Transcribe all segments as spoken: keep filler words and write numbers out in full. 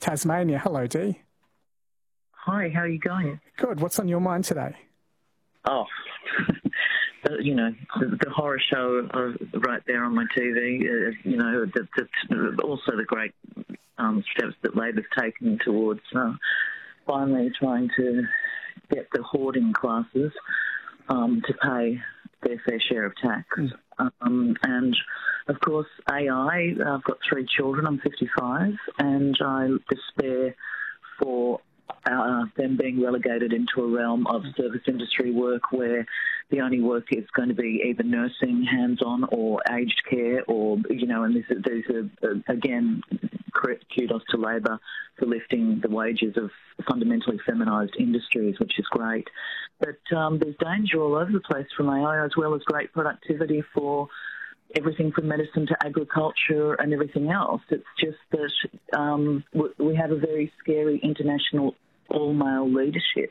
Tasmania. Hello, Dee. Hi, how are you going? Good. What's on your mind today? Oh, you know, the, the horror show uh, right there on my T V, uh, you know, the, the, also the great um, steps that Labor's taken towards uh, finally trying to get the hoarding classes um, to pay their fair share of tax. Mm. Um, and, of course, A I, I've got three children, I'm fifty-five, and I despair for Uh, them being relegated into a realm of service industry work where the only work is going to be either nursing, hands-on, or aged care, or, you know, and this is, these are, uh, again, kudos to Labor for lifting the wages of fundamentally feminised industries, which is great. But um, there's danger all over the place from A I, as well as great productivity for everything from medicine to agriculture and everything else. It's just that um, we have a very scary international all-male leadership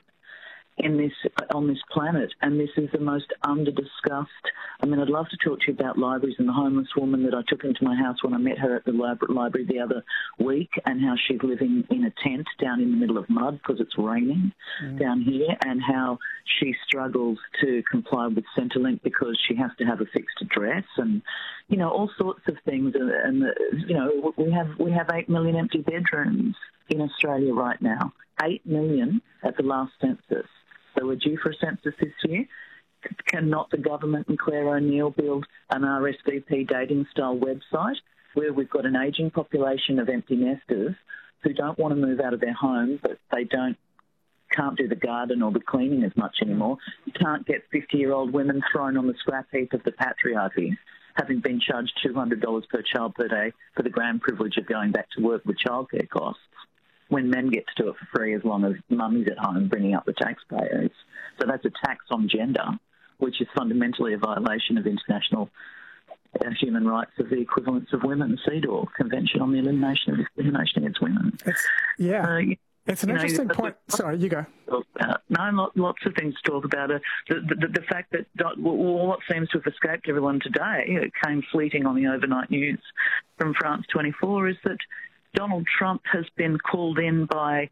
in this on this planet, and this is the most under-discussed. I mean, I'd love to talk to you about libraries and the homeless woman that I took into my house when I met her at the library the other week, and how she's living in a tent down in the middle of mud because it's raining mm. down here, and how she struggles to comply with Centrelink because she has to have a fixed address, and, you know, all sorts of things. And, and you know, we have we have eight million empty bedrooms in Australia right now. Eight million at the last census. So we're due for a census this year. Cannot the government and Claire O'Neill build an R S V P dating-style website where we've got an ageing population of empty nesters who don't want to move out of their home, but they don't can't do the garden or the cleaning as much anymore? You can't get fifty-year-old women thrown on the scrap heap of the patriarchy, having been charged two hundred dollars per child per day for the grand privilege of going back to work with childcare costs, when men get to do it for free as long as mummy's at home bringing up the taxpayers. So that's a tax on gender, which is fundamentally a violation of international uh, human rights of the equivalence of women, the CEDAW Convention on the Elimination of Discrimination Against Women. It's, yeah. Uh, you, It's an you interesting know, point. Sorry, you go. Uh, no, lots of things to talk about. Uh, the, the, the fact that well, what seems to have escaped everyone today, it came fleeting on the overnight news from France twenty-four, is that Donald Trump has been called in by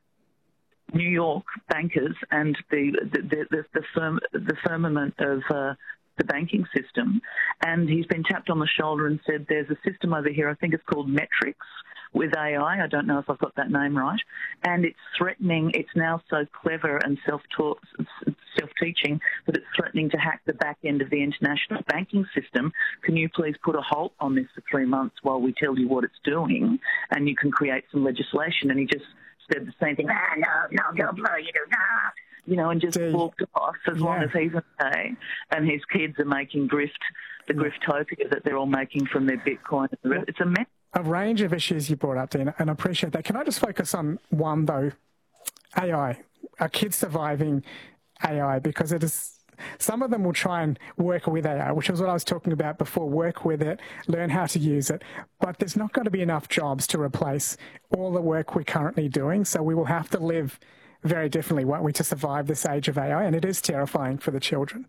New York bankers and the the the, the, firm, the firmament of uh, the banking system, and he's been tapped on the shoulder and said, "There's a system over here. I think it's called Metrics with A I. I don't know if I've got that name right, and it's threatening. It's now so clever and self-taught, self-teaching that it's threatening to hack the back end of the international banking system. Can you please put a halt on this for three months while we tell you what it's doing, and you can create some legislation?" And he just said the same thing. Ah, no, no, don't blow you, no. You know, and just Dude. walked off as yeah. long as he's okay. And his kids are making grift, the griftopia that they're all making from their Bitcoin. It's a mess. A range of issues you brought up, Dina, and I appreciate that. Can I just focus on one, though? A I. Are kids surviving A I? Because it is, some of them will try and work with A I, which is what I was talking about before, work with it, learn how to use it. But there's not going to be enough jobs to replace all the work we're currently doing, so we will have to live very differently, won't we, to survive this age of A I, and it is terrifying for the children.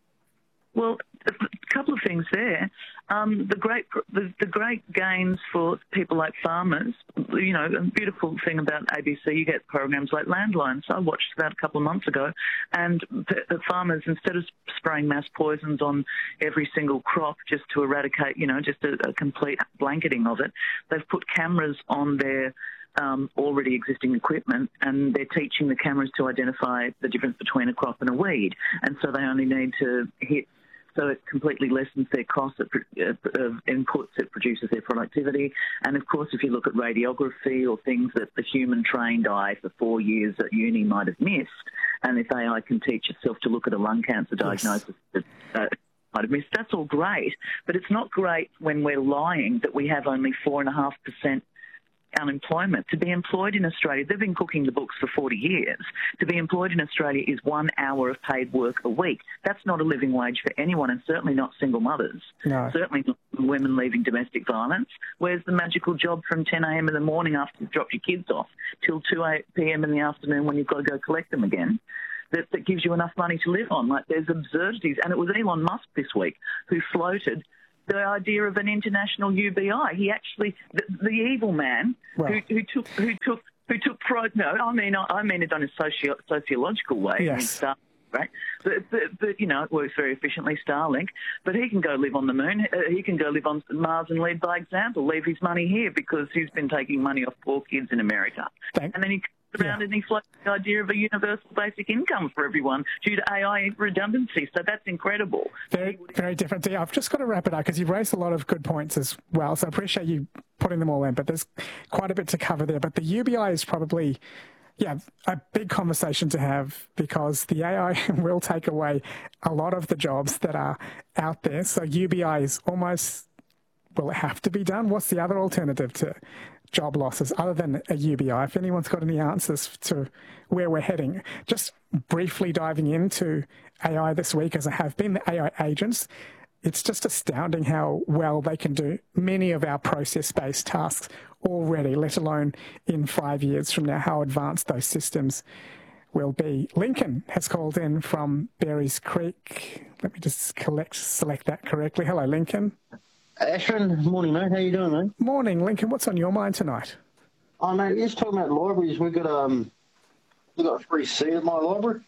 Well, a couple of things there. Um, the great the, the great gains for people like farmers, you know, a beautiful thing about A B C, you get programs like Landline. So I watched that a couple of months ago, and the farmers, instead of spraying mass poisons on every single crop just to eradicate, you know, just a, a complete blanketing of it, they've put cameras on their Um, already existing equipment, and they're teaching the cameras to identify the difference between a crop and a weed, and so they only need to hit, so it completely lessens their costs of inputs, it produces their productivity. And of course, if you look at radiography or things that the human trained eye for four years at uni might have missed, and if A I can teach itself to look at a lung cancer diagnosis yes. that uh, might have missed, that's all great, but it's not great when we're lying that we have only four and a half percent unemployment. To be employed in Australia, they've been cooking the books for forty years. To be employed in Australia is one hour of paid work a week. That's not a living wage for anyone, and certainly not single mothers. No. Certainly not women leaving domestic violence. Where's the magical job from ten a.m. in the morning after you've dropped your kids off till two p.m. in the afternoon when you've got to go collect them again? That, that gives you enough money to live on. Like, there's absurdities. And it was Elon Musk this week who floated the idea of an international U B I. He actually, the, the evil man Well. who, who took who took who took pride. No, I mean I mean it on a socio, sociological way. Yes. Starlink, right? But, but, but you know it works very efficiently, Starlink. But he can go live on the moon. Uh, he can go live on Mars and lead by example. Leave his money here because he's been taking money off poor kids in America. Thank- and then he comes around yeah. and he floats the idea of a universal basic income for everyone due to A I redundancy. So that's incredible. Very, very different. Yeah, I've just got to wrap it up because you've raised a lot of good points as well. So I appreciate you putting them all in, but there's quite a bit to cover there. But the U B I is probably, yeah, a big conversation to have because the A I will take away a lot of the jobs that are out there. So U B I is almost, will it have to be done? What's the other alternative to job losses other than a U B I? If anyone's got any answers to where we're heading, just briefly diving into A I this week, as I have been, the A I agents, it's just astounding how well they can do many of our process-based tasks already, let alone in five years from now, how advanced those systems will be. Lincoln has called in from Berries Creek. Let me just collect, select that correctly. Hello, Lincoln. Ashwin, morning, mate. How you doing, mate? Morning, Lincoln. What's on your mind tonight? Oh, mate, just talking about libraries. We've got um, we got a free seat at my library.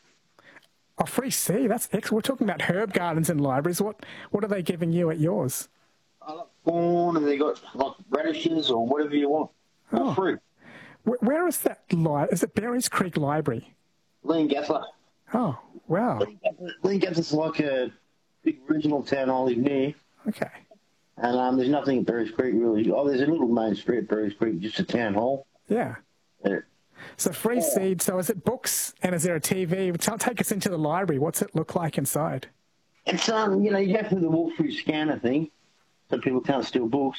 Oh, free C. That's excellent. We're talking about herb gardens and libraries. What what are they giving you at yours? I like corn, and they got like radishes or whatever you want. Oh. For free. Where, where is that? Li- is it Berries Creek Library? Leongatha. Oh, wow. Leongatha's like a big regional town I live near, Okay. and um, there's nothing at Berries Creek really. Oh, there's a little main street at Berries Creek, just a town hall. Yeah. Yeah. So free seed. So is it books and is there a T V? Tell, take us into the library. What's it look like inside? It's um, you know, you have to do the walk-through scanner thing, so people can't steal books.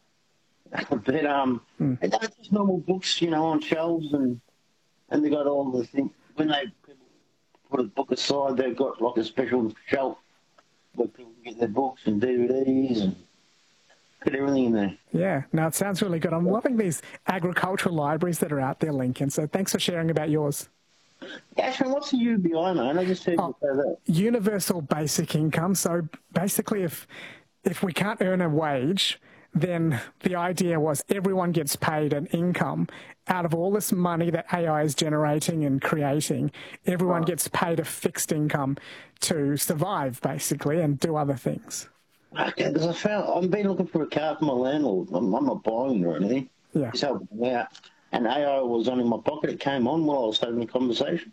But um, Hmm. it's just normal books, you know, on shelves, and and they got all the things. When they put a book aside, they've got like a special shelf where people can get their books and D V Ds and put everything in there. Yeah. No, it sounds really good. I'm loving these agricultural libraries that are out there, Lincoln. So thanks for sharing about yours. Ashwin, what's the U B I, man? I just heard you say that. Universal basic income. So basically, if if we can't earn a wage, then the idea was everyone gets paid an income out of all this money that A I is generating and creating. Everyone Right. gets paid a fixed income to survive, basically, and do other things. Okay, because I found I've been looking for a car for my landlord. I'm, I'm not buying or anything. Yeah. He's helping me out. And A I was on in my pocket. It came on while I was having a conversation.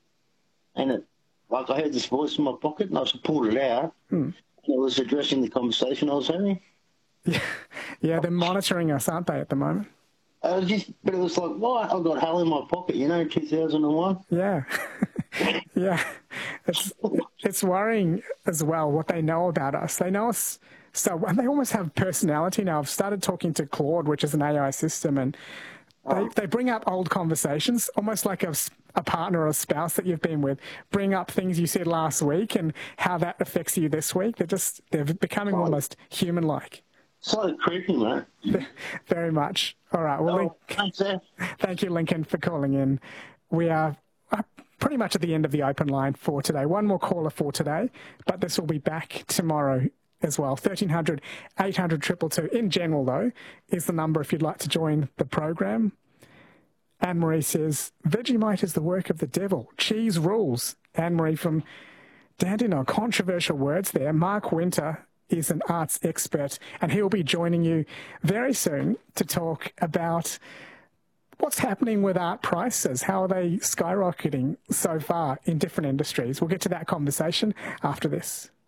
And it, like I heard this voice in my pocket, and I just pulled it out. Hmm. And it was addressing the conversation I was having. Yeah, yeah, they're monitoring us, aren't they, at the moment? I was just, but it was like, what? I got hell in my pocket, you know, two thousand one. Yeah. Yeah. It's it's worrying as well what they know about us. They know us so, and they almost have personality now. I've started talking to Claude, which is an A I system, and they, they bring up old conversations, almost like a, s- a partner or a spouse that you've been with, bring up things you said last week and how that affects you this week. They're just, they're becoming almost human-like. So creepy, mate. Very much. All right. Well, Oh, Link, thanks, Ash. thank you, Lincoln, for calling in. We are uh, pretty much at the end of the open line for today. One more caller for today, but this will be back tomorrow as well. thirteen hundred, eight hundred, two two two. In general, though, is the number if you'd like to join the program. Anne-Marie says, Vegemite is the work of the devil. Cheese rules. Anne-Marie from Dandenong. Controversial words there. Mark Winter is an arts expert, and he'll be joining you very soon to talk about what's happening with art prices. How are they skyrocketing so far in different industries? We'll get to that conversation after this.